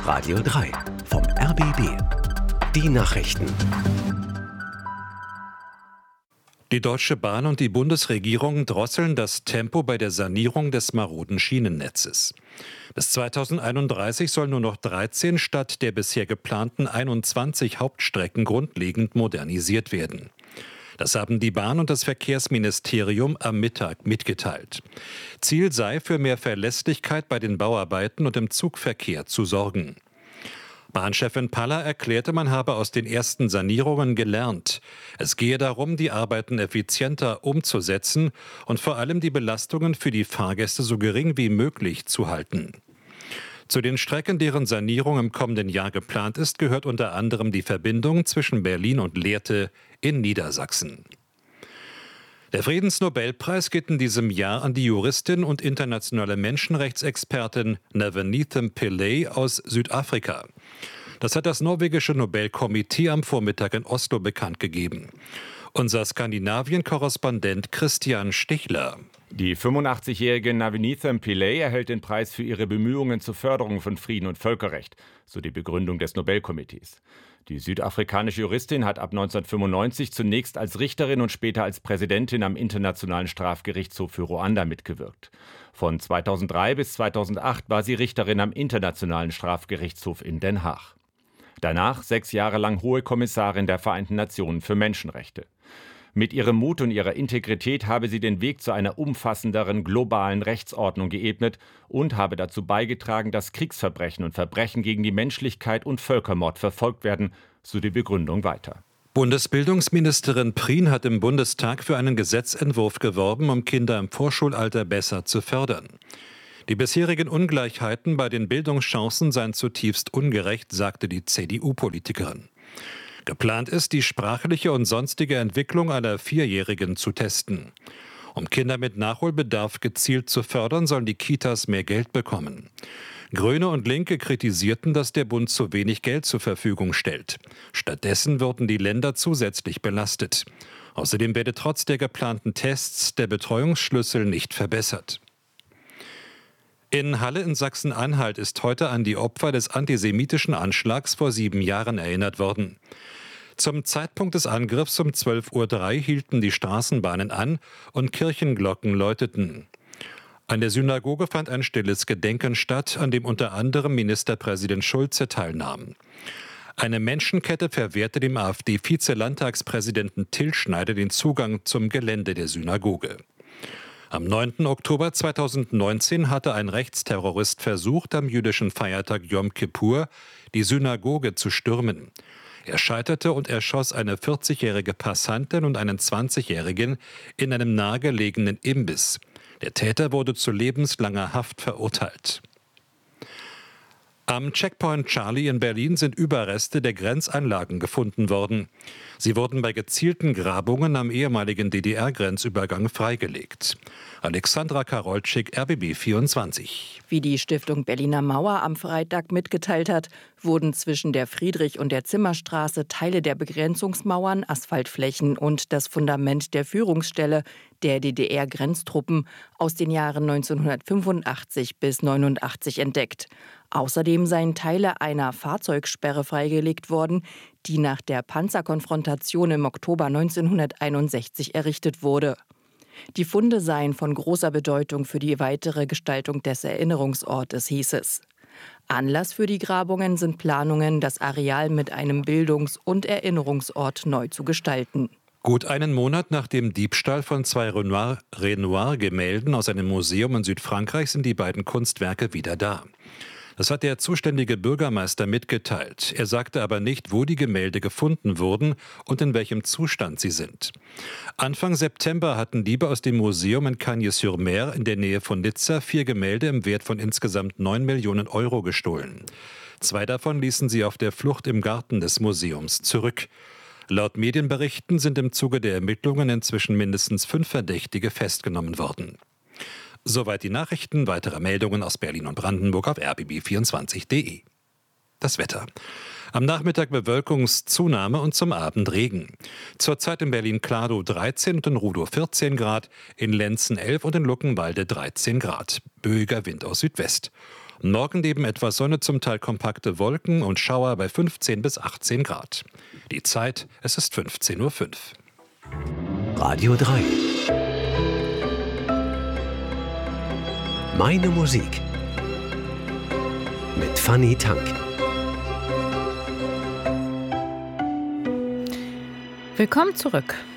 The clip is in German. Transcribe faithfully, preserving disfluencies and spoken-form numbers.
Radio drei vom R B B. Die Nachrichten. Die Deutsche Bahn und die Bundesregierung drosseln das Tempo bei der Sanierung des maroden Schienennetzes. Bis zweitausendeinunddreißig sollen nur noch dreizehn statt der bisher geplanten einundzwanzig Hauptstrecken grundlegend modernisiert werden. Das haben die Bahn und das Verkehrsministerium am Mittag mitgeteilt. Ziel sei, für mehr Verlässlichkeit bei den Bauarbeiten und im Zugverkehr zu sorgen. Bahnchefin Paller erklärte, man habe aus den ersten Sanierungen gelernt. Es gehe darum, die Arbeiten effizienter umzusetzen und vor allem die Belastungen für die Fahrgäste so gering wie möglich zu halten. Zu den Strecken, deren Sanierung im kommenden Jahr geplant ist, gehört unter anderem die Verbindung zwischen Berlin und Lehrte in Niedersachsen. Der Friedensnobelpreis geht in diesem Jahr an die Juristin und internationale Menschenrechtsexpertin Navneet Pillay aus Südafrika. Das hat das norwegische Nobelkomitee am Vormittag in Oslo bekannt gegeben. Unser Skandinavien-Korrespondent Christian Stichler. Die fünfundachtzig-jährige Navneet Pillay erhält den Preis für ihre Bemühungen zur Förderung von Frieden und Völkerrecht, so die Begründung des Nobelkomitees. Die südafrikanische Juristin hat ab neunzehnhundertfünfundneunzig zunächst als Richterin und später als Präsidentin am Internationalen Strafgerichtshof für Ruanda mitgewirkt. Von zweitausenddrei bis zweitausendacht war sie Richterin am Internationalen Strafgerichtshof in Den Haag. Danach sechs Jahre lang Hohe Kommissarin der Vereinten Nationen für Menschenrechte. Mit ihrem Mut und ihrer Integrität habe sie den Weg zu einer umfassenderen globalen Rechtsordnung geebnet und habe dazu beigetragen, dass Kriegsverbrechen und Verbrechen gegen die Menschlichkeit und Völkermord verfolgt werden, so die Begründung weiter. Bundesbildungsministerin Prien hat im Bundestag für einen Gesetzentwurf geworben, um Kinder im Vorschulalter besser zu fördern. Die bisherigen Ungleichheiten bei den Bildungschancen seien zutiefst ungerecht, sagte die C D U-Politikerin. Geplant ist, die sprachliche und sonstige Entwicklung einer Vierjährigen zu testen. Um Kinder mit Nachholbedarf gezielt zu fördern, sollen die Kitas mehr Geld bekommen. Grüne und Linke kritisierten, dass der Bund zu wenig Geld zur Verfügung stellt. Stattdessen würden die Länder zusätzlich belastet. Außerdem werde trotz der geplanten Tests der Betreuungsschlüssel nicht verbessert. In Halle in Sachsen-Anhalt ist heute an die Opfer des antisemitischen Anschlags vor sieben Jahren erinnert worden. Zum Zeitpunkt des Angriffs um zwölf Uhr drei hielten die Straßenbahnen an und Kirchenglocken läuteten. An der Synagoge fand ein stilles Gedenken statt, an dem unter anderem Ministerpräsident Schulze teilnahm. Eine Menschenkette verwehrte dem AfD-Vize-Landtagspräsidenten Till Schneider den Zugang zum Gelände der Synagoge. Am neunten Oktober zweitausendneunzehn hatte ein Rechtsterrorist versucht, am jüdischen Feiertag Yom Kippur die Synagoge zu stürmen. Er scheiterte und erschoss eine vierzigjährige Passantin und einen zwanzigjährigen in einem nahegelegenen Imbiss. Der Täter wurde zu lebenslanger Haft verurteilt. Am Checkpoint Charlie in Berlin sind Überreste der Grenzanlagen gefunden worden. Sie wurden bei gezielten Grabungen am ehemaligen D D R-Grenzübergang freigelegt. Alexandra Karolczyk, R B B vierundzwanzig. Wie die Stiftung Berliner Mauer am Freitag mitgeteilt hat, wurden zwischen der Friedrich- und der Zimmerstraße Teile der Begrenzungsmauern, Asphaltflächen und das Fundament der Führungsstelle der D D R-Grenztruppen aus den Jahren neunzehnhundertfünfundachtzig bis neunundachtzig entdeckt. Außerdem seien Teile einer Fahrzeugsperre freigelegt worden, die nach der Panzerkonfrontation im Oktober neunzehnhunderteinundsechzig errichtet wurde. Die Funde seien von großer Bedeutung für die weitere Gestaltung des Erinnerungsortes, hieß es. Anlass für die Grabungen sind Planungen, das Areal mit einem Bildungs- und Erinnerungsort neu zu gestalten. Gut einen Monat nach dem Diebstahl von zwei Renoir- Renoir-Gemälden aus einem Museum in Südfrankreich sind die beiden Kunstwerke wieder da. Das hat der zuständige Bürgermeister mitgeteilt. Er sagte aber nicht, wo die Gemälde gefunden wurden und in welchem Zustand sie sind. Anfang September hatten Diebe aus dem Museum in Cagnes-sur-Mer in der Nähe von Nizza vier Gemälde im Wert von insgesamt neun Millionen Euro gestohlen. Zwei davon ließen sie auf der Flucht im Garten des Museums zurück. Laut Medienberichten sind im Zuge der Ermittlungen inzwischen mindestens fünf Verdächtige festgenommen worden. Soweit die Nachrichten. Weitere Meldungen aus Berlin und Brandenburg auf r b b vierundzwanzig punkt de. Das Wetter. Am Nachmittag Bewölkungszunahme und zum Abend Regen. Zurzeit in Berlin-Kladow dreizehn und in Rudow vierzehn Grad, in Lenzen elf und in Luckenwalde dreizehn Grad. Böiger Wind aus Südwest. Morgen neben etwas Sonne zum Teil kompakte Wolken und Schauer bei fünfzehn bis achtzehn Grad. Die Zeit, es ist fünfzehn Uhr fünf. Radio drei. Meine Musik. Mit Fanny Tank. Willkommen zurück.